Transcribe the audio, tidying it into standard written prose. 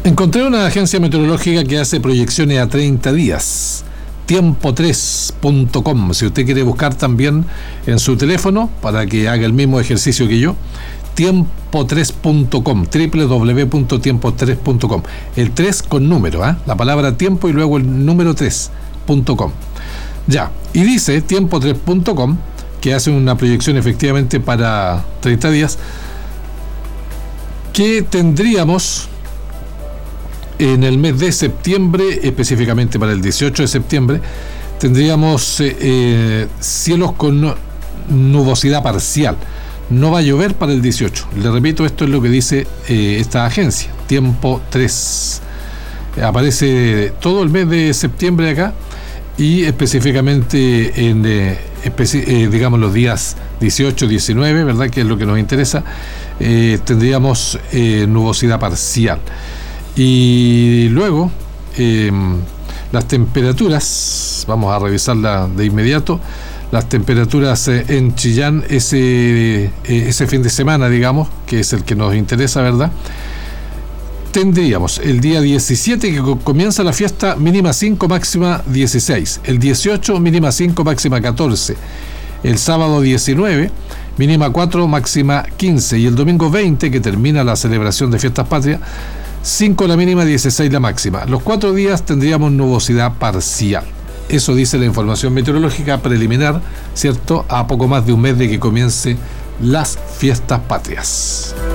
Encontré una agencia meteorológica que hace proyecciones a 30 días. Tiempo3.com. Si usted quiere buscar también en su teléfono para que haga el mismo ejercicio que yo, tiempo3.com, www.tiempo3.com. El 3 con número, la palabra tiempo y luego el número 3.com. Ya, y dice tiempo3.com que hace una proyección efectivamente para 30 días que tendríamos en el mes de septiembre, específicamente para el 18 de septiembre, tendríamos cielos con nubosidad parcial. No va a llover para el 18. Le repito, esto es lo que dice esta agencia, Tiempo 3. Aparece todo el mes de septiembre acá y específicamente en digamos los días 18, 19, ¿verdad? Que es lo que nos interesa, tendríamos nubosidad parcial. Y luego las temperaturas, vamos a revisarla de inmediato. Las temperaturas en Chillán ese fin de semana, digamos, que es el que nos interesa, ¿verdad? Tendríamos el día 17 que comienza la fiesta, mínima 5, máxima 16. El 18, mínima 5, máxima 14. El sábado 19, mínima 4, máxima 15. Y el domingo 20, que termina la celebración de Fiestas Patrias, 5 la mínima, 16 la máxima. Los 4 días tendríamos nubosidad parcial. Eso dice la información meteorológica preliminar, ¿cierto? A poco más de un mes de que comience las Fiestas Patrias.